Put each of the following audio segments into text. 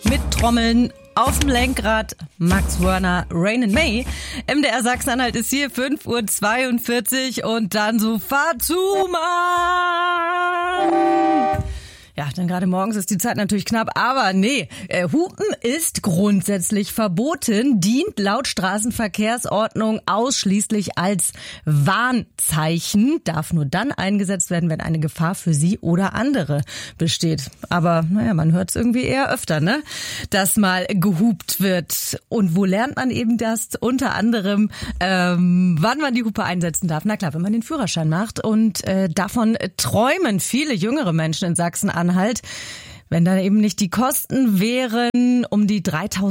mit Trommeln auf dem Lenkrad. Max Wörner, Rain and May. MDR Sachsen-Anhalt ist hier, 5:42 Uhr und dann so, fahr zu, Mann! Ja, dann gerade morgens ist die Zeit natürlich knapp, aber nee, Hupen ist grundsätzlich verboten, dient laut Straßenverkehrsordnung ausschließlich als Warnzeichen, darf nur dann eingesetzt werden, wenn eine Gefahr für Sie oder andere besteht. Aber naja, man hört es irgendwie eher öfter, ne, dass mal gehupt wird. Und wo lernt man eben das? Unter anderem, wann man die Hupe einsetzen darf. Na klar, wenn man den Führerschein macht. Und davon träumen viele jüngere Menschen in Sachsen-Anhalt. Wenn da eben nicht die Kosten wären, um die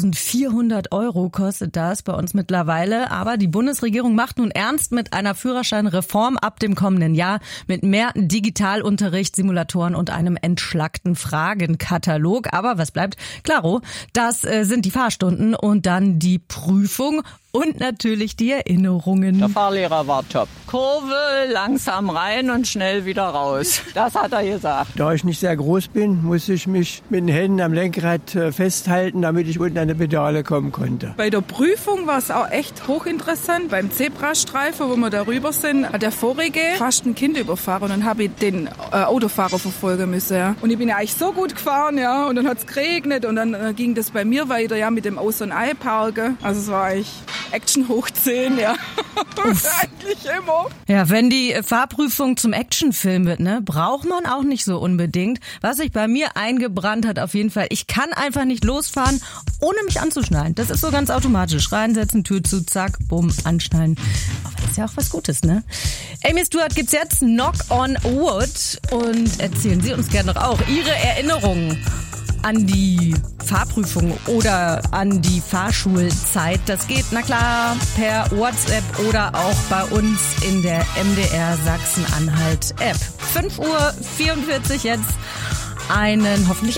3.400 € kostet das bei uns mittlerweile. Aber die Bundesregierung macht nun ernst mit einer Führerscheinreform ab dem kommenden Jahr mit mehr Digitalunterricht, Simulatoren und einem entschlackten Fragenkatalog. Aber was bleibt? Klaro, das sind die Fahrstunden und dann die Prüfung. Und natürlich die Erinnerungen. Der Fahrlehrer war top. Kurve, langsam rein und schnell wieder raus. Das hat er gesagt. Da ich nicht sehr groß bin, musste ich mich mit den Händen am Lenkrad festhalten, damit ich unten an die Pedale kommen konnte. Bei der Prüfung war es auch echt hochinteressant. Beim Zebrastreifen, wo wir da rüber sind, hat der Vorige fast ein Kind überfahren. Und dann habe ich den Autofahrer verfolgen müssen. Ja. Und ich bin ja eigentlich so gut gefahren, ja. Und dann hat es geregnet und dann ging das bei mir weiter, ja, mit dem Aus- und Einparken. Also es war eigentlich Action hoch 10, ja. Eigentlich immer. Ja, wenn die Fahrprüfung zum Actionfilm wird, ne, braucht man auch nicht so unbedingt. Was sich bei mir eingebrannt hat, auf jeden Fall, ich kann einfach nicht losfahren, ohne mich anzuschnallen. Das ist so ganz automatisch. Reinsetzen, Tür zu, zack, bumm, anschnallen. Aber das ist ja auch was Gutes, ne? Amy Stewart gibt's jetzt, Knock on Wood. Und erzählen Sie uns gerne doch auch Ihre Erinnerungen an die Fahrprüfung oder an die Fahrschulzeit. Das geht, na klar, per WhatsApp oder auch bei uns in der MDR Sachsen-Anhalt App. 5:44 Uhr jetzt. Einen hoffentlich